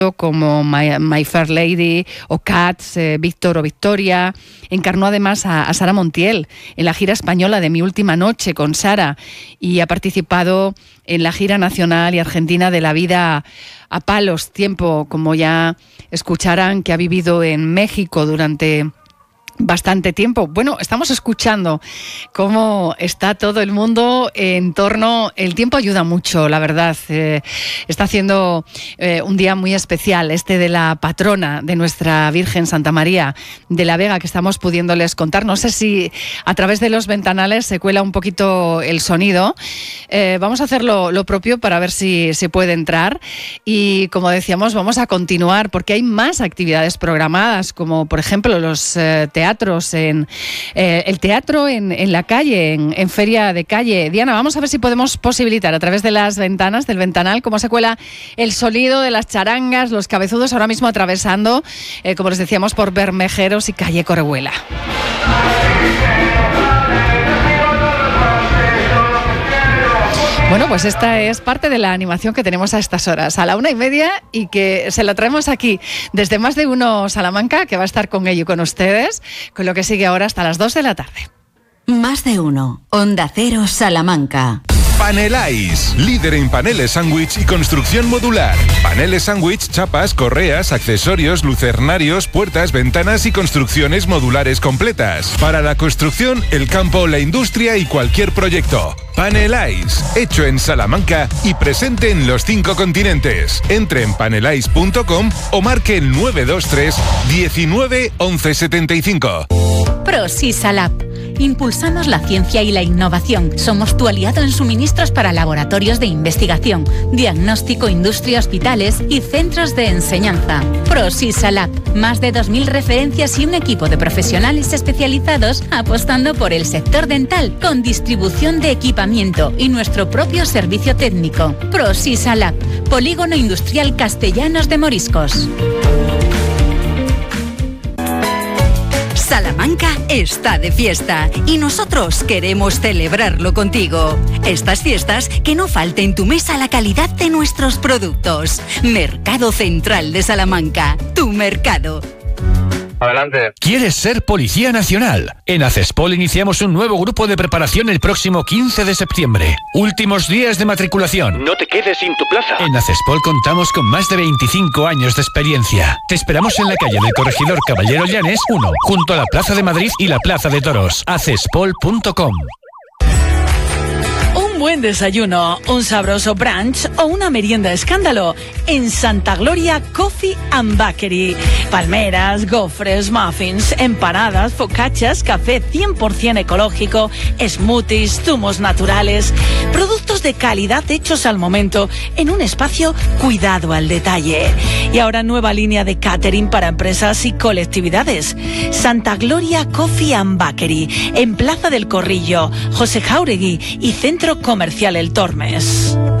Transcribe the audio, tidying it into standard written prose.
como My Fair Lady o Cats, Víctor o Victoria. Encarnó además a Sara Montiel en la gira española de Mi Última Noche con Sara y ha participado en la gira nacional y argentina de La Vida a Palos, tiempo, como ya escucharán, que ha vivido en México durante bastante tiempo. Bueno, estamos escuchando cómo está todo el mundo en torno. El tiempo ayuda mucho, la verdad. Está haciendo un día muy especial, de la patrona de nuestra Virgen Santa María de la Vega, que estamos pudiéndoles contar. No sé si a través de los ventanales se cuela un poquito el sonido. Vamos a hacer lo propio para ver si se puede entrar. Y como decíamos, vamos a continuar porque hay más actividades programadas, como por ejemplo los teatros, el teatro en la calle, en Feria de Calle. Diana, vamos a ver si podemos posibilitar a través de las ventanas, del ventanal, cómo se cuela el sonido de las charangas, los cabezudos ahora mismo atravesando, como les decíamos, por Bermejeros y Calle Corehuela. Bueno, pues esta es parte de la animación que tenemos a estas horas, a la 1:30, y que se la traemos aquí desde Más de Uno Salamanca, que va a estar con ello y con ustedes, con lo que sigue ahora hasta las 2 de la tarde. Más de Uno, Onda Cero Salamanca. Paneláis, líder en paneles sándwich y construcción modular. Paneles sándwich, chapas, correas, accesorios, lucernarios, puertas, ventanas y construcciones modulares completas. Para la construcción, el campo, la industria y cualquier proyecto. Paneláis, hecho en Salamanca y presente en los 5 continentes. Entre en paneláis.com o marque el 923 19 11 75. ProSisalab. Impulsamos la ciencia y la innovación. Somos tu aliado en suministros para laboratorios de investigación, diagnóstico, industria, hospitales y centros de enseñanza. ProSisalab. Más de 2.000 referencias y un equipo de profesionales especializados apostando por el sector dental con distribución de equipamiento y nuestro propio servicio técnico. ProSisalab. Polígono Industrial Castellanos de Moriscos. Salamanca está de fiesta y nosotros queremos celebrarlo contigo. Estas fiestas, que no falte en tu mesa la calidad de nuestros productos. Mercado Central de Salamanca, tu mercado. Adelante. ¿Quieres ser Policía Nacional? En ACESPOL iniciamos un nuevo grupo de preparación el próximo 15 de septiembre. Últimos días de matriculación. No te quedes sin tu plaza. En ACESPOL contamos con más de 25 años de experiencia. Te esperamos en la calle del Corregidor Caballero Llanes 1, junto a la Plaza de Madrid y la Plaza de Toros. acespol.com. Un buen desayuno, un sabroso brunch o una merienda escándalo en Santa Gloria Coffee and Bakery. Palmeras, gofres, muffins, empanadas, focaccias, café 100% ecológico, smoothies, zumos naturales, productos de calidad hechos al momento en un espacio cuidado al detalle. Y ahora nueva línea de catering para empresas y colectividades. Santa Gloria Coffee and Bakery, en Plaza del Corrillo, José Jáuregui y Centro Comercial El Tormes.